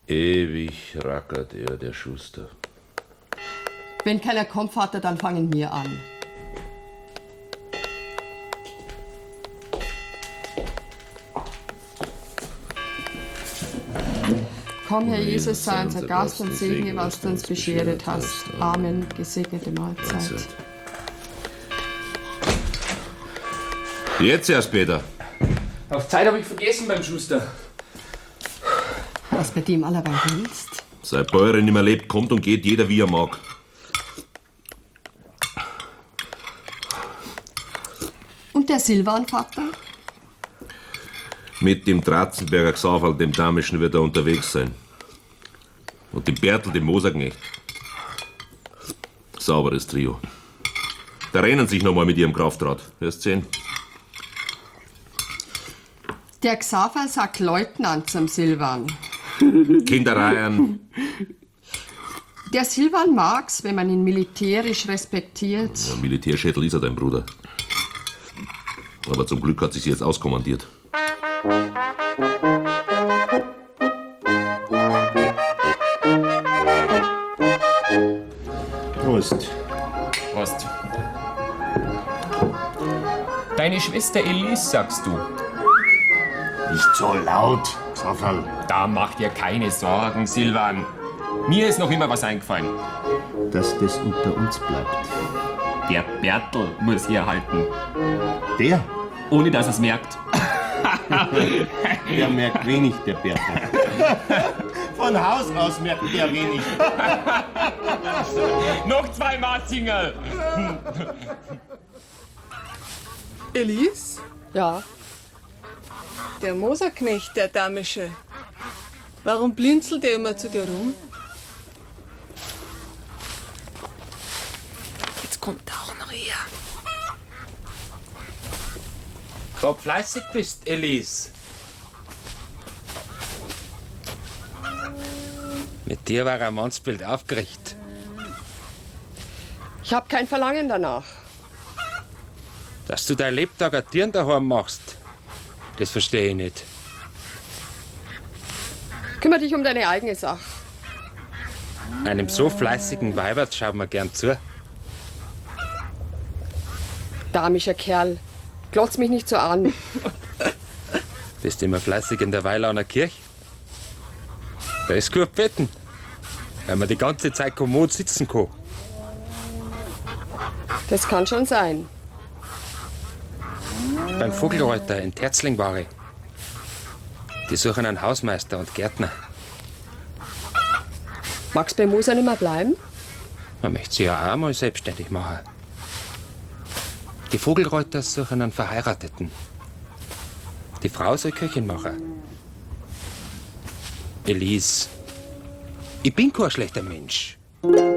Ewig rackert er, der Schuster. Wenn keiner kommt, Vater, dann fangen wir an. Komm, Herr Jesus, sei unser Gast und segne, was du uns bescheret hast. Amen. Gesegnete Mahlzeit. Jetzt erst, Peter. Auf Zeit habe ich vergessen beim Schuster. Was bei dem allerweil willst? Seit Bäuerin nicht mehr lebt, kommt und geht jeder, wie er mag. Und der Silvan, Vater? Mit dem Tratzenberger Xaverl, dem Damischen, wird er unterwegs sein. Und dem Bertel, dem Moserknecht. Sauberes Trio. Da rennen sich noch mal mit ihrem Kraftrad. Wirst sehen. Der Xaver sagt Leutnant zum Silvan. Kindereien. Der Silvan mag's, wenn man ihn militärisch respektiert. Ja, Militärschädel ist er, dein Bruder. Aber zum Glück hat sich jetzt auskommandiert. Prost. Prost. Deine Schwester Elise, sagst du? Nicht so laut, Xaverl. Da mach dir keine Sorgen, Silvan. Mir ist noch immer was eingefallen. Dass das unter uns bleibt. Der Bertel muss hier halten. Der? Ohne dass er's merkt. Der merkt wenig, der Bertel. Von Haus aus merkt der wenig. Noch 2 Marzingerl. Elise? Ja. Der Moserknecht, der Damische. Warum blinzelt der immer zu dir rum? Jetzt kommt er auch noch her. Ob fleißig bist, Elise. Mit dir war ein Mannsbild aufgerichtet. Ich hab kein Verlangen danach. Dass du dein Lebtag ein Tieren daheim machst, das verstehe ich nicht. Kümmer dich um deine eigene Sache. Einem so fleißigen Weibert schaut man gern zu. Damischer Kerl, glotz mich nicht so an. Bist immer fleißig in der Weilauner Kirche? Da ist gut wetten, weil man die ganze Zeit kommod sitzen kann. Das kann schon sein. Beim Vogelreuter in Terzling war ich. Die suchen einen Hausmeister und Gärtner. Magst bei Moser nicht mehr bleiben? Man möchte sich ja auch mal selbstständig machen. Die Vogelreuter suchen einen Verheirateten. Die Frau soll Köchin machen. Elise, ich bin kein schlechter Mensch.